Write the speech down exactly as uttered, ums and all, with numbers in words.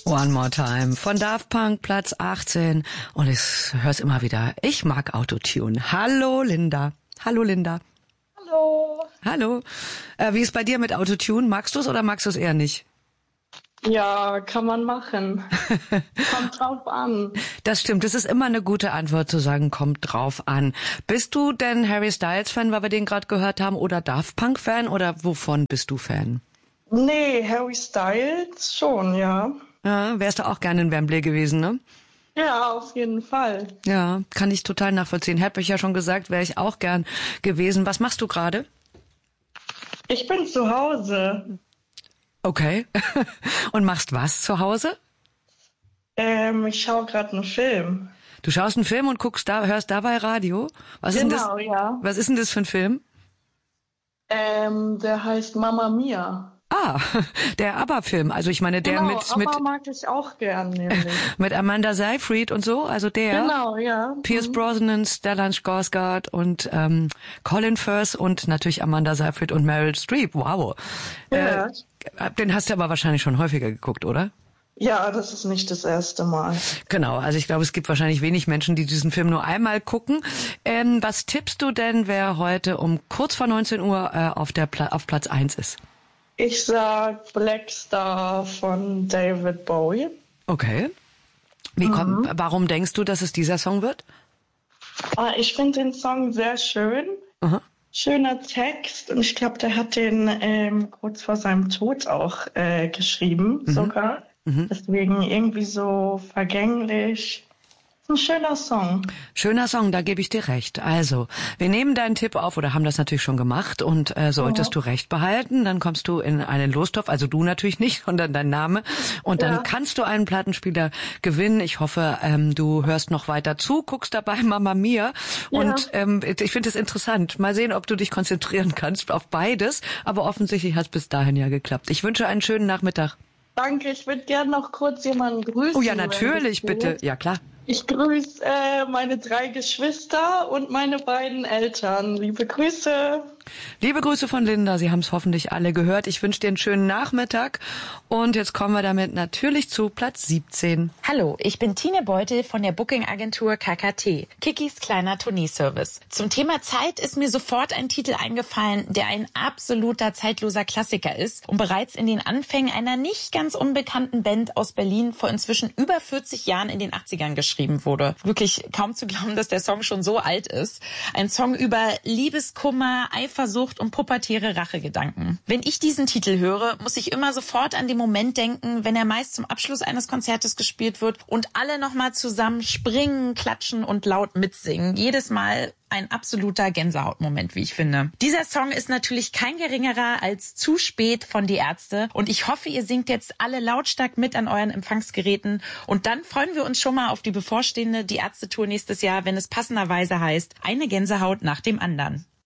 One More Time von Daft Punk, Platz achtzehn. Und ich höre es immer wieder. Ich mag Autotune. Hallo Linda. Hallo Linda. Hallo. Hallo. Äh, wie ist bei dir mit Autotune? Magst du es oder magst du es eher nicht? Ja, kann man machen. Kommt drauf an. Das stimmt. Das ist immer eine gute Antwort zu sagen, kommt drauf an. Bist du denn Harry Styles Fan, weil wir den gerade gehört haben, oder Daft Punk Fan, oder wovon bist du Fan? Nee, Harry Styles schon, ja. Ja, wärst du auch gerne in Wembley gewesen, ne? Ja, auf jeden Fall. Ja, kann ich total nachvollziehen. Hätte ich ja schon gesagt, wäre ich auch gern gewesen. Was machst du gerade? Ich bin zu Hause. Okay. Und machst was zu Hause? Ähm, ich schaue gerade einen Film. Du schaust einen Film und guckst da, hörst dabei Radio? Was ist Genau, denn das? ja. Was ist denn das für ein Film? Ähm, der heißt Mamma Mia. Ah, der ABBA-Film. Also ich meine, der genau, mit mit ABBA mag ich auch gern, nämlich. mit Amanda Seyfried und so. Also der. Genau, ja. Pierce mhm. Brosnan, Stellan Skarsgård und ähm, Colin Firth und natürlich Amanda Seyfried und Meryl Streep. Wow. Ja. Äh, den hast du aber wahrscheinlich schon häufiger geguckt, oder? Ja, das ist nicht das erste Mal. Genau, also ich glaube, es gibt wahrscheinlich wenig Menschen, die diesen Film nur einmal gucken. Ähm, was tippst du denn, wer heute um kurz vor neunzehn Uhr äh, auf, der Pla- auf Platz eins ist? Ich sag Black Star von David Bowie. Okay. Wie komm, Mhm. Warum denkst du, dass es dieser Song wird? Ah, ich finde den Song sehr schön. Aha. Schöner Text. Und ich glaube, der hat den ähm, kurz vor seinem Tod auch äh, geschrieben, Mhm. sogar. Mhm. Deswegen irgendwie so vergänglich. Ein schöner Song. Schöner Song, da gebe ich dir recht. Also, wir nehmen deinen Tipp auf oder haben das natürlich schon gemacht und äh, solltest Ja. du recht behalten, dann kommst du in einen Lostopf, also du natürlich nicht, sondern dein Name und dann Ja. kannst du einen Plattenspieler gewinnen. Ich hoffe, ähm, du hörst noch weiter zu, guckst dabei Mamma Mia und Ja. ähm, ich finde es interessant. Mal sehen, ob du dich konzentrieren kannst auf beides, aber offensichtlich hat es bis dahin ja geklappt. Ich wünsche einen schönen Nachmittag. Danke, ich würde gerne noch kurz jemanden grüßen. Oh ja, wenn natürlich, das geht. bitte. Ja, klar. Ich grüße äh, meine drei Geschwister und meine beiden Eltern. Liebe Grüße. Liebe Grüße von Linda, Sie haben es hoffentlich alle gehört. Ich wünsche dir einen schönen Nachmittag und jetzt kommen wir damit natürlich zu Platz siebzehn. Hallo, ich bin Tine Beutel von der Booking-Agentur K K T, Kikis kleiner Tourneeservice. Zum Thema Zeit ist mir sofort ein Titel eingefallen, der ein absoluter zeitloser Klassiker ist und bereits in den Anfängen einer nicht ganz unbekannten Band aus Berlin vor inzwischen über vierzig Jahren in den achtzigern geschrieben wurde. Wirklich kaum zu glauben, dass der Song schon so alt ist. Ein Song über Liebeskummer, Eifersucht und pubertäre Rachegedanken. Wenn ich diesen Titel höre, muss ich immer sofort an den Moment denken, wenn er meist zum Abschluss eines Konzertes gespielt wird und alle nochmal zusammen springen, klatschen und laut mitsingen. Jedes Mal ein absoluter Gänsehautmoment, wie ich finde. Dieser Song ist natürlich kein geringerer als Zu spät von Die Ärzte und ich hoffe, ihr singt jetzt alle lautstark mit an euren Empfangsgeräten und dann freuen wir uns schon mal auf die bevorstehende Die Ärzte-Tour nächstes Jahr, wenn es passenderweise heißt, eine Gänsehaut nach dem anderen.